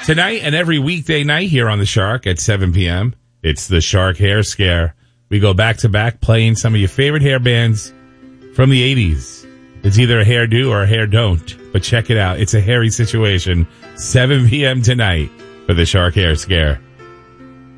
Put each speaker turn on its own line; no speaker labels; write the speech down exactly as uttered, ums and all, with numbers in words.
Tonight and every weekday night here on The Shark at seven p.m., it's the Shark Hair Scare. We go back to back playing some of your favorite hair bands from the eighties. It's either a hairdo or a hair don't, but check it out. It's a hairy situation. seven p.m. tonight for the Shark Hair Scare.